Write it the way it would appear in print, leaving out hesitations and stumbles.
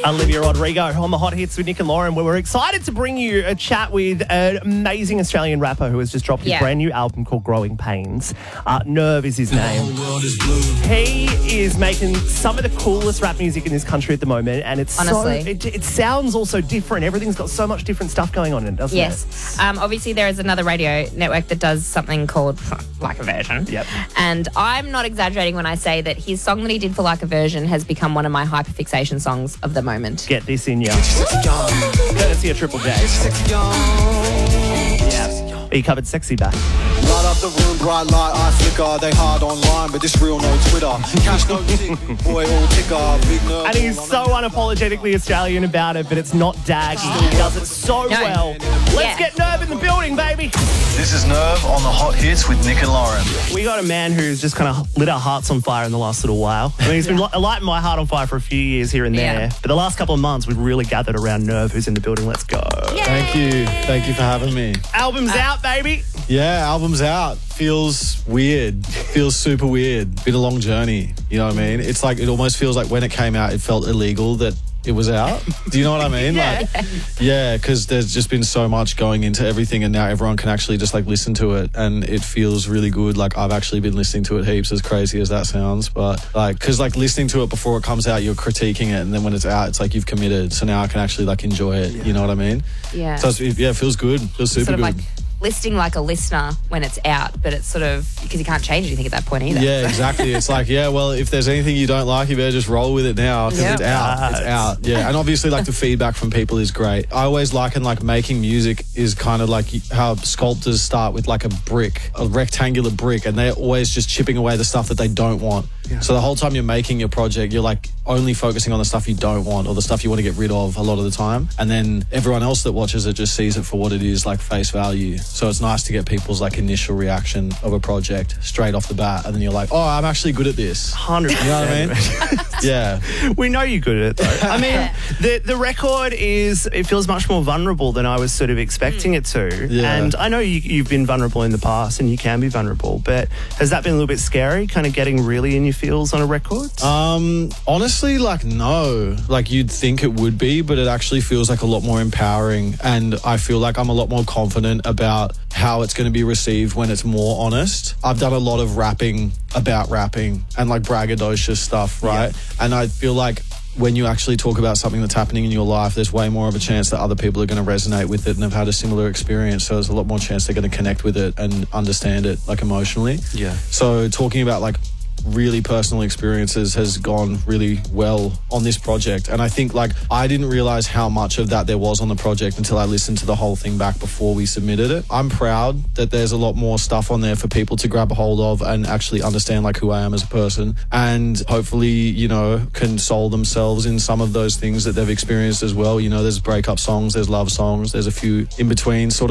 Olivia Rodrigo on the Hot Hits with Nick and Lauren, where we're excited to bring you a chat with an amazing Australian rapper who has just dropped his brand new album called Growing Pains. Nerve is his name. He is making some of the coolest rap music in this country at the moment, and it's Honestly. it sounds also different. Everything's got so much different stuff going on in it, doesn't it? Yes. Obviously, there is another radio network that does something called Like a Version. Yep. And I'm not exaggerating when I say that his song that he did for Like a Version has become one of my hyperfixation songs of the moment. Get this in ya. Courtesy of Triple J. Yeah. He covered Sexy back. Light up the room, bright light, I flicker. They hard online, but this real no Twitter. Cash no tick, boy all ticker. Big nerve. And he's so unapologetically Australian about it, but it's not daggy. He does it so well. Let's get Nerve in the building, baby. This is Nerve on the Hot Hits with Nick and Lauren. We got a man who's just kind of lit our hearts on fire in the last little while. I mean, he's been lighting my heart on fire for a few years here and there. Yeah. But the last couple of months, we've really gathered around Nerve, who's in the building. Let's go. Thank you. Thank you for having me. Album's out, baby. Yeah, album's out. Feels weird. Feels super weird. Been a long journey. You know what I mean? It's like, it almost feels like when it came out, it felt illegal that it was out. Do you know what I mean? Yeah, because there's just been so much going into everything, and now everyone can actually just like listen to it, and it feels really good. Like, I've actually been listening to it heaps, as crazy as that sounds, but like, because like listening to it before it comes out, you're critiquing it, and then when it's out, it's like you've committed. So now I can actually like enjoy it. You know what I mean? Yeah. So it feels good. Feels super Sort of good. like listing like a listener when it's out, but it's sort of, because you can't change anything at that point either. Yeah, exactly. It's like, yeah, well, if there's anything you don't like, you better just roll with it now, because it's out. It's out. Yeah, and obviously, like, the feedback from people is great. I always liken, like, making music is kind of like how sculptors start with, like, a rectangular brick, and they're always just chipping away the stuff that they don't want. Yeah. So the whole time you're making your project, you're, like, only focusing on the stuff you don't want, or the stuff you want to get rid of a lot of the time. And then everyone else that watches it just sees it for what it is, like, face value. So it's nice to get people's like initial reaction of a project straight off the bat, and then you're like, oh, I'm actually good at this. 100%. You know what I mean? Yeah. We know you're good at it, though. I mean, the record it feels much more vulnerable than I was sort of expecting it to. Yeah. And I know you've been vulnerable in the past, and you can be vulnerable, but has that been a little bit scary, kind of getting really in your feels on a record? Honestly, like, no. Like, you'd think it would be, but it actually feels like a lot more empowering, and I feel like I'm a lot more confident about how it's going to be received when it's more honest. I've done a lot of rapping about rapping and like braggadocious stuff, right? Yeah. And I feel like when you actually talk about something that's happening in your life, there's way more of a chance that other people are going to resonate with it and have had a similar experience. So there's a lot more chance they're going to connect with it and understand it, like, emotionally. Yeah. So talking about like really personal experiences has gone really well on this project, and I think like I didn't realize how much of that there was on the project until I listened to the whole thing back before we submitted it. I'm proud that there's a lot more stuff on there for people to grab a hold of and actually understand like who I am as a person, and hopefully, you know, console themselves in some of those things that they've experienced as well. You know, there's breakup songs, there's love songs, there's a few in between sort of